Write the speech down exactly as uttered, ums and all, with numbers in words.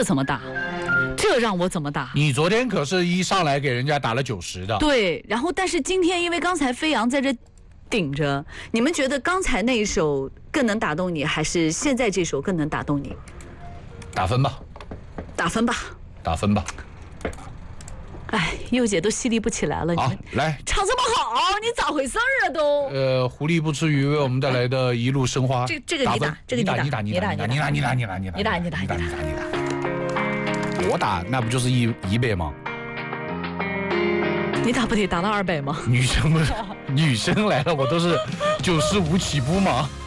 这怎么打？这让我怎么打？ 你昨天可是一上来给人家打了九十的。 对，然后但是今天因为刚才飞扬在这顶着，你们觉得刚才那一首更能打动你，还是现在这首更能打动你？ 打分吧， 打分吧， 打分吧。 哎，柚姐都犀利不起来了。 好，来唱这么好，你咋回事儿啊都？ 呃，狐狸不吃鱼为我们带来的一路生花。 这这个你打，这个你打， 你打，你打，你打，你打，你打，你打，你打， 你打，你打， 你打，你打，你打。我打那不就是一一倍吗？ 你打不得打到二百吗？ 女生不是女生来了，我都是九十五起步吗？